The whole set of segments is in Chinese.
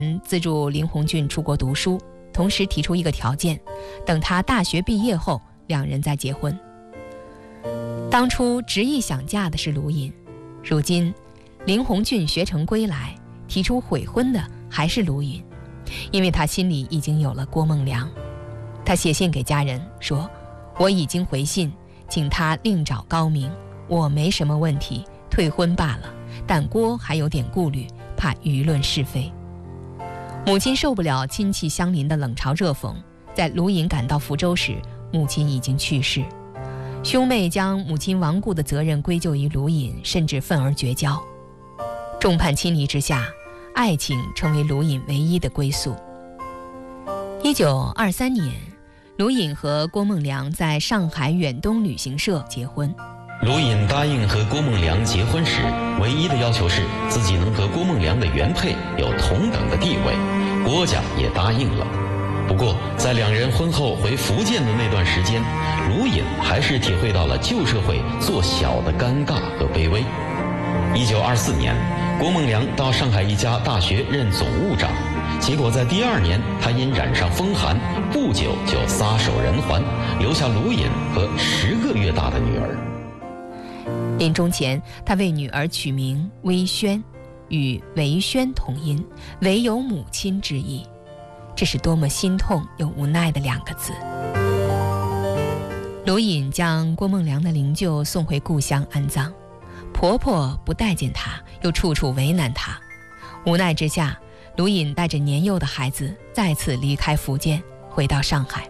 资助林鸿俊出国读书，同时提出一个条件，等他大学毕业后两人再结婚。当初执意想嫁的是卢隐，如今林鸿俊学成归来，提出悔婚的还是卢隐，因为他心里已经有了郭梦良。他写信给家人说，我已经回信，请他另找高明，我没什么问题，退婚罢了，但郭还有点顾虑，怕舆论是非。母亲受不了亲戚相邻的冷嘲热讽，在卢隐赶到福州时，母亲已经去世。兄妹将母亲亡故的责任归咎于卢隐，甚至愤而绝交。众叛亲离之下，爱情成为卢隐唯一的归宿。1923年，卢隐和郭梦良在上海远东旅行社结婚。 卢隐答应和郭梦良结婚时，唯一的要求是自己能和郭梦良的原配有同等的地位，郭家也答应了。不过在两人婚后回福建的那段时间，卢隐还是体会到了旧社会做小的尴尬和卑微。1924年，郭梦良到上海一家大学任总务长，结果在第2年他因染上风寒，不久就撒手人寰，留下卢隐和10个月大的女儿。 临终前，他为女儿取名微萱，与维萱同音，唯有母亲之意。这是多么心痛又无奈的2个字。卢隐将郭梦良的灵柩送回故乡安葬，婆婆不待见她，又处处为难她。无奈之下，卢隐带着年幼的孩子再次离开福建，回到上海。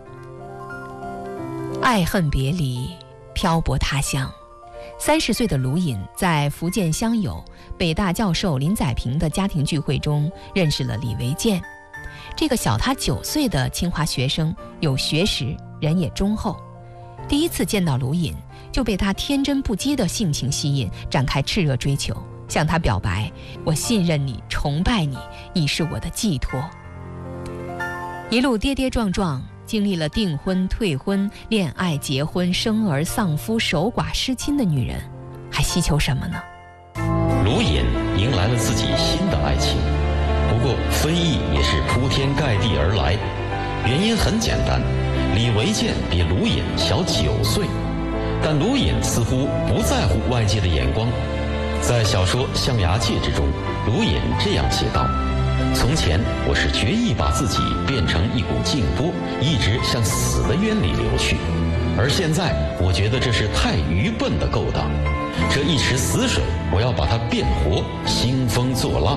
爱恨别离，漂泊他乡。30岁的卢隐在福建乡友北大教授林载平的家庭聚会中认识了李维建。这个小他9岁的清华学生有学识，人也忠厚。第一次见到卢隐，就被他天真不羁的性情吸引，展开炽热追求，向他表白：我信任你，崇拜你，你是我的寄托。一路跌跌撞撞，经历了订婚、退婚、恋爱、结婚、生儿、丧夫、守寡、失亲的女人，还希求什么呢？ 卢隐迎来了自己新的爱情，不过非议也是铺天盖地而来。原因很简单，李维建比卢隐小9岁，但卢隐似乎不在乎外界的眼光。在小说《象牙戒指》中，卢隐这样写道：从前我是决意把自己变成一股静波，一直向死的渊里流去，而现在我觉得这是太愚笨的勾当，这一池死水我要把它变活，兴风作浪。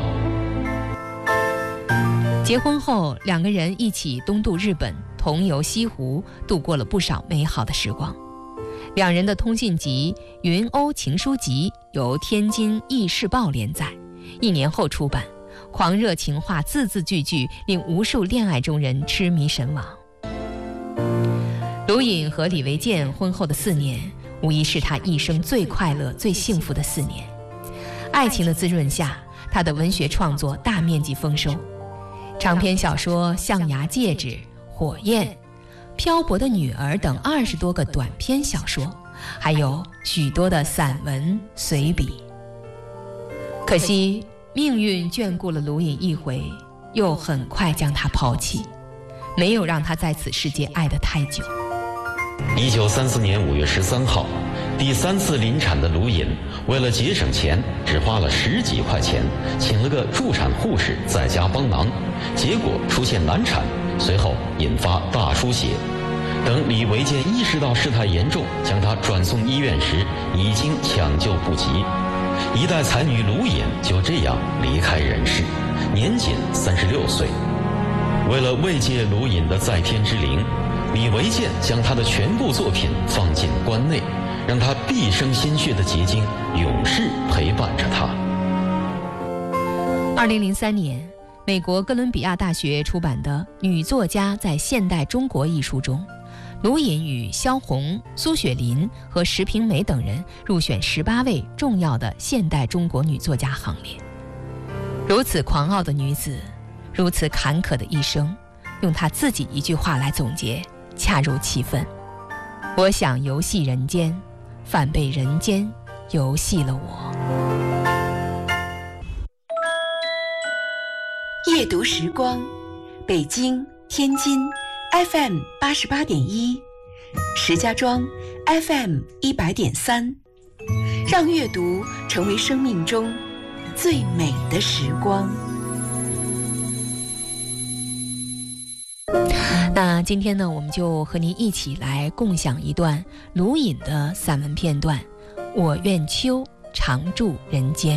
结婚后，2个人一起东渡日本，同游西湖，度过了不少美好的时光。2人的通信集《云鸥情书集》由天津《易世报》连载，1年后出版，狂热情话字字句句令无数恋爱中人痴迷神往。卢隐和李维建婚后的4年，无疑是他一生最快乐、最幸福的4年。爱情的滋润下，他的文学创作大面积丰收。长篇小说《象牙戒指》《火焰》《漂泊的女儿》等20多个短篇小说，还有许多的散文随笔。可惜命运眷顾了卢隐一回，又很快将他抛弃，没有让他在此世界爱得太久。 1934年5月13号，第3次临产的卢隐为了节省钱，只花了10几块钱，请了个助产护士在家帮忙，结果出现难产，随后引发大出血。等李维建意识到事态严重，将他转送医院时，已经抢救不及。一代才女卢隐就这样离开人世，年仅36岁。为了慰藉卢隐的在天之灵，李维建将他的全部作品放进棺内，让他毕生心血的结晶永世陪伴着他。 2003年，美国哥伦比亚大学出版的《女作家在现代中国》一书中，卢隐与萧红、苏雪林和石平美等人入选18位重要的现代中国女作家行列。如此狂傲的女子，如此坎坷的一生，用她自己一句话来总结，恰如其分：我想游戏人间，反被人间游戏了我。 夜读时光，北京、天津 FM 88.1，石家庄 FM 100.3，让阅读成为生命中最美的时光。 那今天呢，我们就和您一起来共享一段卢隐的散文片段《我愿秋常驻人间》。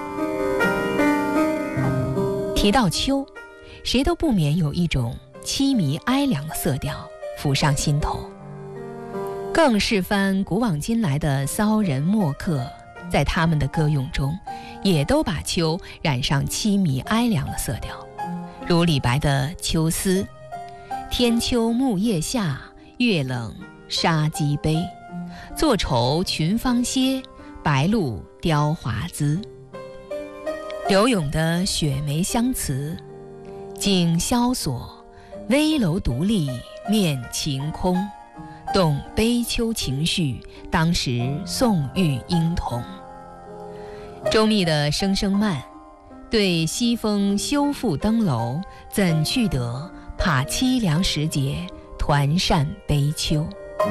提到秋，谁都不免有一种凄迷哀凉的色调浮上心头。更是翻古往今来的骚人墨客，在他们的歌咏中，也都把秋染上凄迷哀凉的色调，如李白的《秋思》：天秋木叶下，月冷沙鸡悲。坐愁群芳歇，白露凋华滋。柳永的《雪梅香词》：景萧索，危楼独立面晴空。动悲秋情绪，当时宋玉婴童。周密的《声声慢》：对西风休复登楼，怎去得怕凄凉时节，团扇悲秋。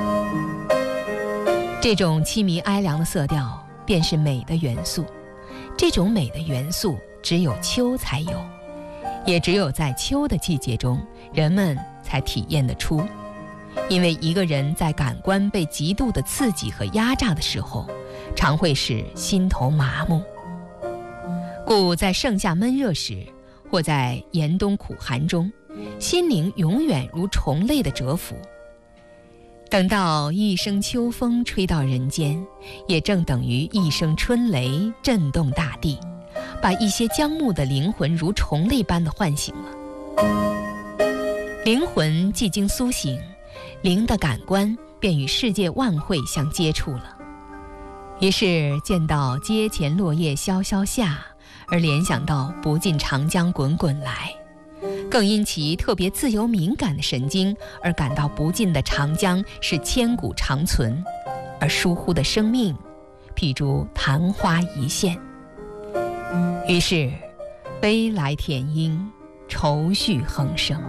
这种凄迷哀凉的色调便是美的元素，这种美的元素只有秋才有，也只有在秋的季节中，人们才体验得出。因为一个人在感官被极度的刺激和压榨的时候，常会使心头麻木，故在盛夏闷热时，或在严冬苦寒中，心灵永远如虫类的蛰伏。等到一声秋风吹到人间，也正等于一声春雷震动大地，把一些僵木的灵魂如虫类般的唤醒了。灵魂既经苏醒，灵的感官便与世界万会相接触了。于是见到阶前落叶萧萧下，而联想到不尽长江滚滚来，更因其特别自由敏感的神经而感到不尽的长江是千古长存，而疏忽的生命譬如昙花一现。于是悲来填膺，愁绪横生。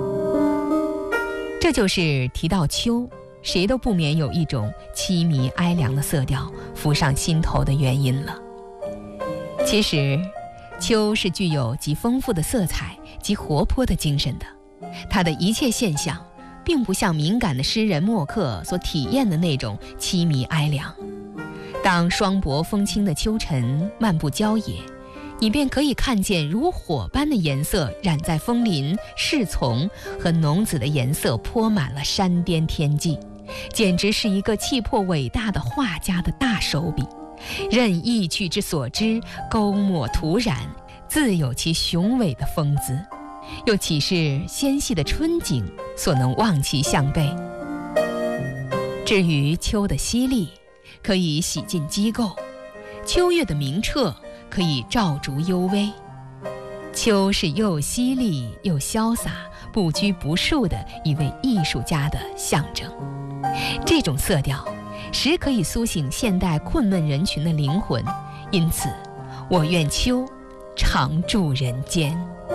这就是提到秋，谁都不免有一种凄迷哀凉的色调浮上心头的原因了。其实秋是具有极丰富的色彩及活泼的精神的，它的一切现象并不像敏感的诗人墨客所体验的那种凄迷哀凉。当霜薄风轻的秋晨漫步郊野，你便可以看见如火般的颜色染在枫林、侍从和浓紫的颜色泼满了山巅天际，简直是一个气魄伟大的画家的大手笔，任意取之所知，勾抹涂染，自有其雄伟的风姿，又岂是纤细的春景所能望其项背？至于秋的犀利，可以洗尽机构；秋月的明澈，可以照烛幽微。秋是又犀利又潇洒、不拘不束的一位艺术家的象征。这种色调时可以苏醒现代困闷人群的灵魂，因此我愿秋常驻人间。